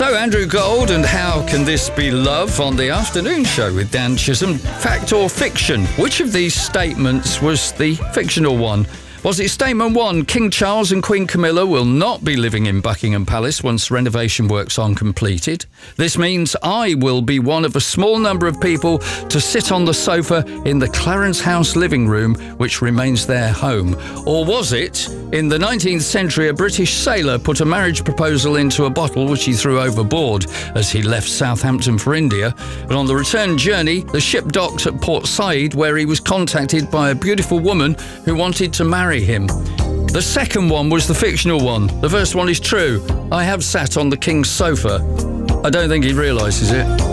So, Andrew Gold and How Can This Be Love on the afternoon show with Dan Chisholm. Fact or fiction? Which of these statements was the fictional one? Was it statement 1, King Charles and Queen Camilla will not be living in Buckingham Palace once renovation works are completed? This means I will be one of a small number of people to sit on the sofa in the Clarence House living room, which remains their home. Or was it, in the 19th century, a British sailor put a marriage proposal into a bottle which he threw overboard as he left Southampton for India, but on the return journey, the ship docked at Port Said, where he was contacted by a beautiful woman who wanted to marry him. The second one was the fictional one. The first one is true. I have sat on the king's sofa. I don't think he realises it.